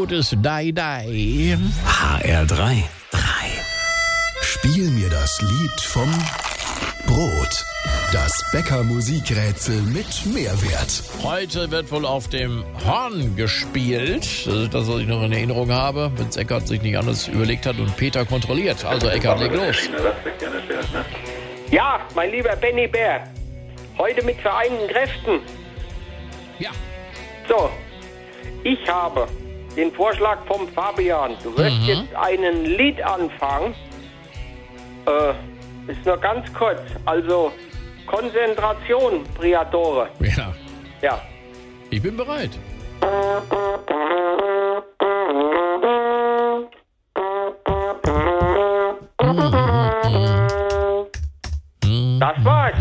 gutes Dai. HR3. Spiel mir das Lied vom Brot. Das Bäcker-Musikrätsel mit Mehrwert. Heute wird wohl auf dem Horn gespielt. Das ist das, was ich noch in Erinnerung habe, wenn Eckart sich nicht anders überlegt hat und Peter kontrolliert. Also Eckart, leg los. Ja, mein lieber Benny Bär. Heute mit vereinten Kräften. Ja. So, ich habe den Vorschlag vom Fabian. Du wirst jetzt einen Lied anfangen. Ist nur ganz kurz. Also Konzentration, Priatore. Ja. Ja. Ich bin bereit. Das war's.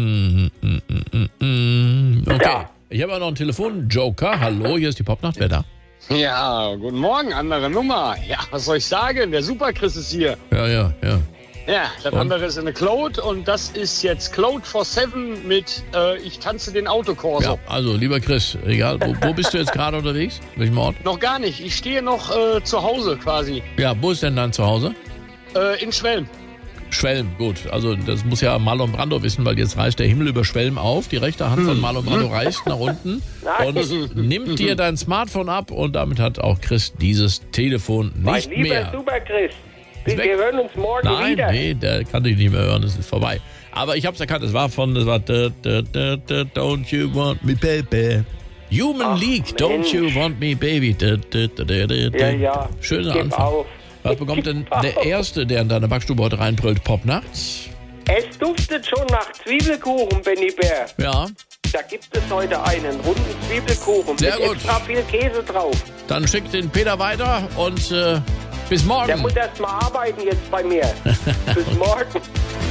Okay. Ja. Ich habe auch noch einen Telefonjoker. Hallo, hier ist die Popnacht. Wer da? Ja, guten Morgen, andere Nummer. Ja, was soll ich sagen? Der Super-Chris ist hier. Ja. Ja, das andere ist eine Claude und das ist jetzt Claude for 7 mit Ich tanze den Autokorso. Ja, also lieber Chris, egal, wo bist du jetzt gerade unterwegs? Welchem Ort? Noch gar nicht, ich stehe noch zu Hause quasi, Ja, wo ist denn dein Zuhause? in Schwelm. Schwelm, gut. Also das muss ja Marlon Brando wissen, weil jetzt reißt der Himmel über Schwelm auf. Die rechte Hand von Marlon Brando reißt nach unten und nimmt dir dein Smartphone ab und damit hat auch Chris dieses Telefon Mein nicht lieber mehr. Super-Chris. Ist weg. Wir hören uns morgen Nein, wieder. nee, der kann dich nicht mehr hören, es ist vorbei. Aber ich hab's erkannt, es war Don't You Want Me Baby. Human League, Don't Mensch. You Want Me Baby. Ja. Schöner Gib Anfang. auf. Was bekommt denn Gib der auf. Erste, der in deine Backstube heute reinbrüllt? Popnachts? Es duftet schon nach Zwiebelkuchen, Benny Bär. Ja, Da gibt es heute einen runden Zwiebelkuchen Sehr mit gut. extra viel Käse drauf. dann schick den Peter weiter und bis morgen. Der muss erst mal arbeiten jetzt bei mir. Bis morgen.